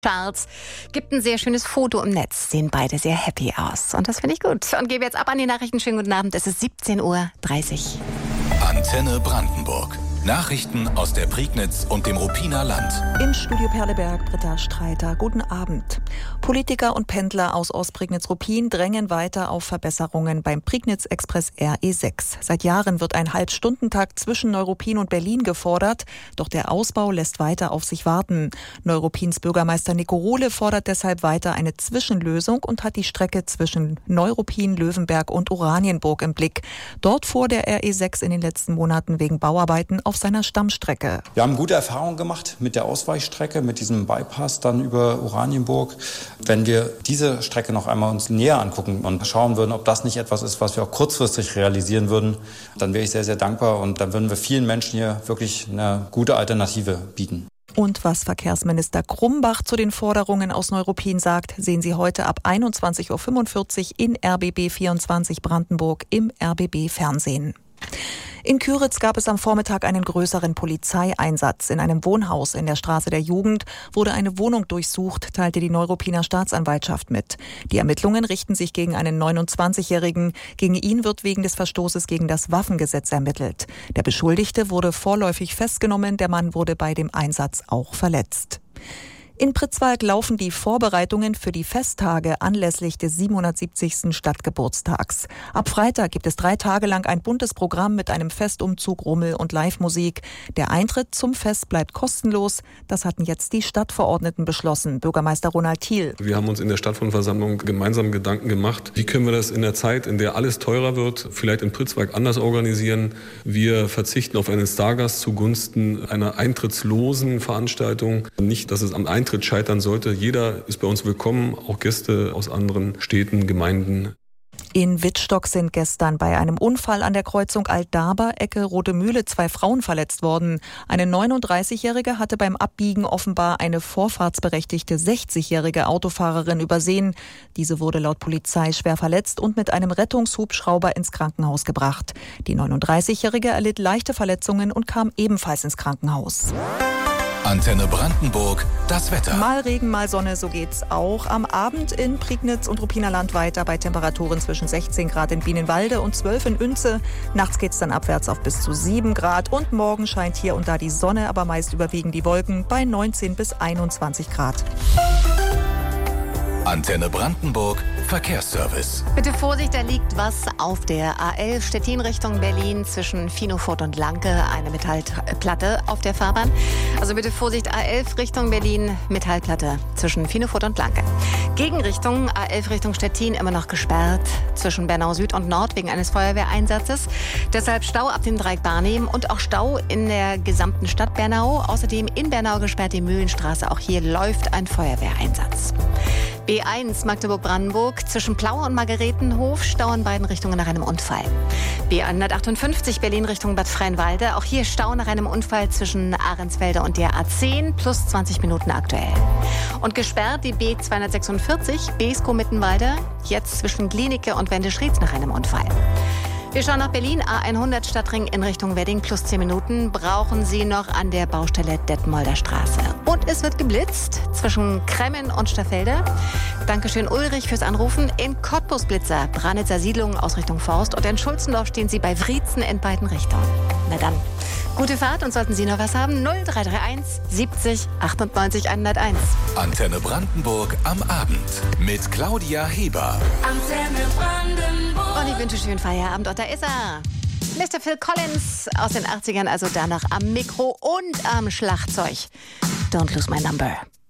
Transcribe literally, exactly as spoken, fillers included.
Charles gibt ein sehr schönes Foto im Netz. Sehen beide sehr happy aus. Und das finde ich gut. Und gebe jetzt ab an die Nachrichten. Schönen guten Abend. Es ist siebzehn Uhr dreißig. Antenne Brandenburg. Nachrichten aus der Prignitz und dem Ruppiner Land. Im Studio Perleberg, Britta Streiter. Guten Abend. Politiker und Pendler aus Ostprignitz-Ruppin drängen weiter auf Verbesserungen beim Prignitz-Express R E sechs. Seit Jahren wird ein Halbstundentakt zwischen Neuruppin und Berlin gefordert. Doch der Ausbau lässt weiter auf sich warten. Neuruppins Bürgermeister Nico Rohle fordert deshalb weiter eine Zwischenlösung und hat die Strecke zwischen Neuruppin, Löwenberg und Oranienburg im Blick. Dort fuhr der R E sechs in den letzten Monaten wegen Bauarbeiten auf seiner Stammstrecke. Wir haben gute Erfahrungen gemacht mit der Ausweichstrecke, mit diesem Bypass dann über Oranienburg. Wenn wir diese Strecke noch einmal uns näher angucken und schauen würden, ob das nicht etwas ist, was wir auch kurzfristig realisieren würden, dann wäre ich sehr, sehr dankbar und dann würden wir vielen Menschen hier wirklich eine gute Alternative bieten. Und was Verkehrsminister Krumbach zu den Forderungen aus Neuruppin sagt, sehen Sie heute ab einundzwanzig Uhr fünfundvierzig in R B B vierundzwanzig Brandenburg im R B B Fernsehen. In Küritz gab es am Vormittag einen größeren Polizeieinsatz. In einem Wohnhaus in der Straße der Jugend wurde eine Wohnung durchsucht, teilte die Neuruppiner Staatsanwaltschaft mit. Die Ermittlungen richten sich gegen einen neunundzwanzigjährigen. Gegen ihn wird wegen des Verstoßes gegen das Waffengesetz ermittelt. Der Beschuldigte wurde vorläufig festgenommen. Der Mann wurde bei dem Einsatz auch verletzt. In Pritzwalk laufen die Vorbereitungen für die Festtage anlässlich des siebenhundertsiebzigsten Stadtgeburtstags. Ab Freitag gibt es drei Tage lang ein buntes Programm mit einem Festumzug, Rummel und Live-Musik. Der Eintritt zum Fest bleibt kostenlos. Das hatten jetzt die Stadtverordneten beschlossen. Bürgermeister Ronald Thiel. Wir haben uns in der Stadtversammlung gemeinsam Gedanken gemacht, wie können wir das in der Zeit, in der alles teurer wird, vielleicht in Pritzwalk anders organisieren. Wir verzichten auf einen Stargast zugunsten einer eintrittslosen Veranstaltung. Nicht, dass es am Eintritt scheitern sollte. Jeder ist bei uns willkommen, auch Gäste aus anderen Städten, Gemeinden. In Wittstock sind gestern bei einem Unfall an der Kreuzung Altdaber, Ecke Rote Mühle, zwei Frauen verletzt worden. Eine neununddreißigjährige hatte beim Abbiegen offenbar eine vorfahrtsberechtigte sechzigjährige Autofahrerin übersehen. Diese wurde laut Polizei schwer verletzt und mit einem Rettungshubschrauber ins Krankenhaus gebracht. Die neununddreißigjährige erlitt leichte Verletzungen und kam ebenfalls ins Krankenhaus. Antenne Brandenburg, das Wetter. Mal Regen, mal Sonne, so geht's auch am Abend in Prignitz und Ruppiner Land weiter bei Temperaturen zwischen sechzehn Grad in Bienenwalde und zwölf in Oense. Nachts geht's dann abwärts auf bis zu sieben Grad und morgen scheint hier und da die Sonne, aber meist überwiegen die Wolken bei neunzehn bis einundzwanzig Grad. Antenne Brandenburg, Verkehrsservice. Bitte Vorsicht, da liegt was auf der A elf Stettin Richtung Berlin zwischen Finofurt und Lanke. Eine Metallplatte auf der Fahrbahn. Also bitte Vorsicht, A elf Richtung Berlin, Metallplatte zwischen Finofurt und Lanke. Gegenrichtung A elf Richtung Stettin immer noch gesperrt zwischen Bernau Süd und Nord wegen eines Feuerwehreinsatzes. Deshalb Stau ab dem Dreieck Barnehm und auch Stau in der gesamten Stadt Bernau. Außerdem in Bernau gesperrt die Mühlenstraße. Auch hier läuft ein Feuerwehreinsatz. B eins Magdeburg-Brandenburg zwischen Plaue und Margaretenhof, Stau in beiden Richtungen nach einem Unfall. B hundertachtundfünfzig Berlin Richtung Bad Freienwalde, auch hier Stau nach einem Unfall zwischen Ahrensfelde und der A zehn, plus zwanzig Minuten aktuell. Und gesperrt die B zweihundertsechsundvierzig Beeskow-Mittenwalde, jetzt zwischen Glienicke und Wendeschrieds nach einem Unfall. Wir schauen nach Berlin, A hundert Stadtring in Richtung Wedding, plus zehn Minuten, brauchen Sie noch an der Baustelle Detmolder Straße. Und es wird geblitzt zwischen Kremmen und Staffelder. Dankeschön Ulrich fürs Anrufen. In Cottbus Blitzer, Branitzer Siedlung aus Richtung Forst. Und in Schulzendorf stehen Sie bei Wriezen in beiden Richtungen. Na dann, gute Fahrt und sollten Sie noch was haben, null drei drei eins siebzig achtundneunzig hunderteins. Antenne Brandenburg am Abend mit Claudia Heber. Antenne Brandenburg. Und ich wünsche schönen Feierabend. Und da ist er. Mister Phil Collins aus den achtzigern, also da noch am Mikro und am Schlagzeug. Don't lose my number.